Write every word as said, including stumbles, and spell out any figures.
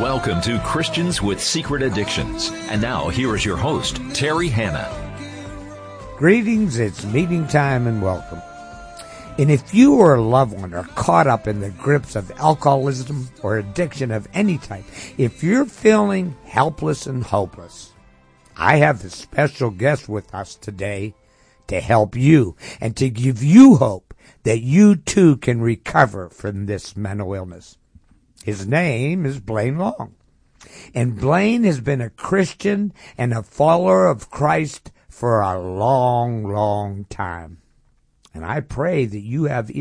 Welcome to Christians with Secret Addictions. And now, here is your host, Terry Hanna. Greetings, it's meeting time and welcome. And if you or a loved one are caught up in the grips of alcoholism or addiction of any type, if you're feeling helpless and hopeless, I have a special guest with us today to help you and to give you hope that you too can recover from this mental illness. His name is Blaine Long. And Blaine has been a Christian and a follower of Christ for a long, long time. And I pray that you have